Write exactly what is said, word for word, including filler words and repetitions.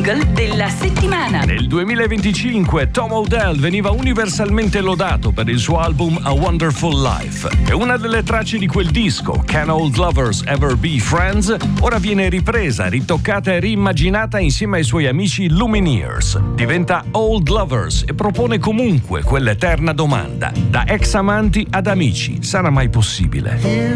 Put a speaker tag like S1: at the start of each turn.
S1: single della settimana.
S2: Nel duemilaventicinque Tom Odell veniva universalmente lodato per il suo album A Wonderful Life e una delle tracce di quel disco, Can Old Lovers Ever Be Friends, ora viene ripresa, ritoccata e riimmaginata insieme ai suoi amici Lumineers. Diventa Old Lovers e propone comunque quell'eterna domanda: da ex amanti ad amici, sarà mai possibile?